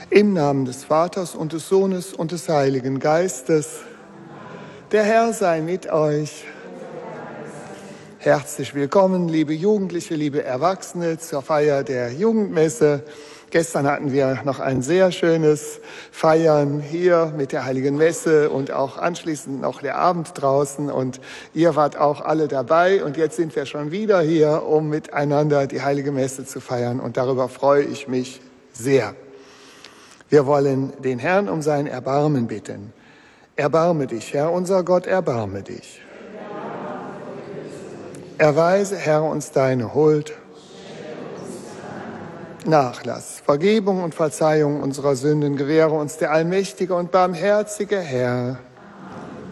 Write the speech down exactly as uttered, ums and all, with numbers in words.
Im Namen des Vaters und des Sohnes und des Heiligen Geistes. Der Herr sei mit euch. Herzlich willkommen, liebe Jugendliche, liebe Erwachsene, zur Feier der Jugendmesse. Gestern hatten wir noch ein sehr schönes Feiern hier mit der Heiligen Messe und auch anschließend noch der Abend draußen. Und ihr wart auch alle dabei. Und jetzt sind wir schon wieder hier, um miteinander die Heilige Messe zu feiern. Und darüber freue ich mich sehr. Wir wollen den Herrn um sein Erbarmen bitten. Erbarme dich, Herr, unser Gott, erbarme dich. Erweise, Herr, uns deine Huld, Nachlass, Vergebung und Verzeihung unserer Sünden gewähre uns der allmächtige und barmherzige Herr.